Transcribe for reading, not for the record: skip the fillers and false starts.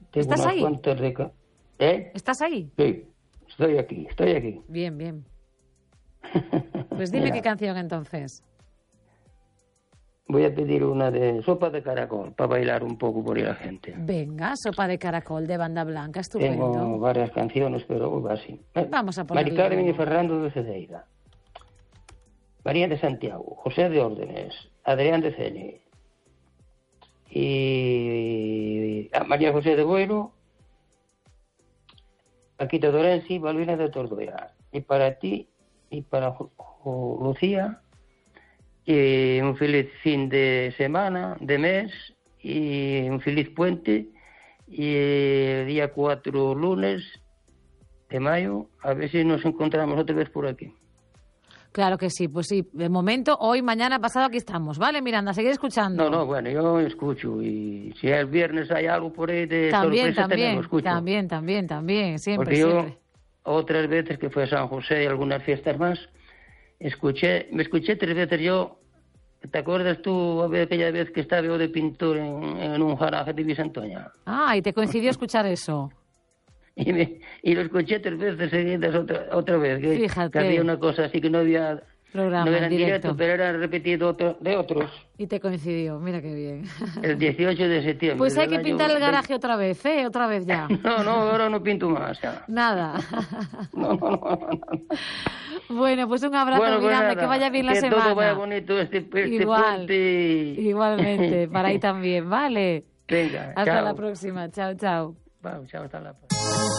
Tengo ¿Estás unas ahí? cuantas ¿Eh? ¿Estás ahí? Sí, estoy aquí. Bien, bien. Pues dime qué canción entonces. Voy a pedir una de Sopa de Caracol para bailar un poco por ahí la gente. Venga, Sopa de Caracol de Banda Blanca, estupendo. Tengo varias canciones, pero así. Vamos a ponerle Mari Carmen y uno. Fernando de Cedeira. María de Santiago, José de Órdenes, Adrián de Ceni y María José de Buero, Paquito Dorenzi, Balbina de Tordoya. Y para ti y para Lucía, y un feliz fin de semana, de mes, y un feliz puente, y el día 4 lunes de mayo, a ver si nos encontramos otra vez por aquí. Claro que sí, pues sí. De momento, hoy, mañana, pasado, aquí estamos. ¿Vale, Miranda? Seguir escuchando. No, bueno, yo escucho, y si el viernes hay algo por ahí de sorpresa, también lo escucho. También, siempre, Porque yo, siempre. otras veces que fue a San José y algunas fiestas más, me escuché 3 veces yo. ¿Te acuerdas tú aquella vez que estaba yo de pintor en un garaje de Visantoña? Ah, y te coincidió escuchar eso. Y lo escuché 3 veces seguidas otra vez. Fíjate. Que había una cosa así que no había... Programa no era en en directo. directo, pero era repetido de otros. Y te coincidió, mira qué bien. El 18 de septiembre. Pues hay del que año pintar el garaje otra vez, ¿eh? Otra vez ya. No, ahora no pinto más. Ya. Nada. No. Bueno, pues un abrazo, Bueno, pues Miranda, nada, que vaya bien la que semana. todo vaya bonito este Igual, puente. igualmente, para ahí también, ¿vale? Venga, Hasta chao. la próxima, chao, chao. Chao, hasta la próxima.